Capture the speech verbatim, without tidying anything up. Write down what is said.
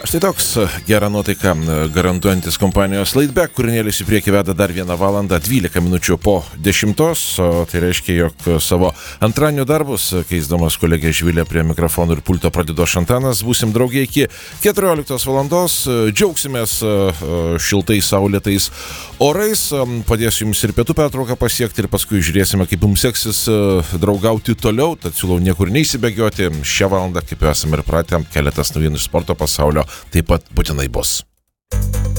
Štai toks gerą nuotaiką garantuojantis kompanijos Laidback, kūrinėlis į priekį veda dar vieną valandą, dvylika minučių po dešimtos, o tai reiškia, jog savo antradienio darbus, keisdamas kolegę Živilę prie mikrofonų ir pulto pradedo Šantanas, būsim draugiai iki keturioliktos valandos, džiaugsimės šiltais, saulėtais orais, padėsiu jums ir pietų pertrauką pasiekti ir paskui žiūrėsime, kaip jums seksis draugauti toliau, tad siūlau niekur neįsibėgioti. Šią valandą, kaip jau esame ir pratę, keletas naujienų iš sporto pasaulio taip pat būtinai bus.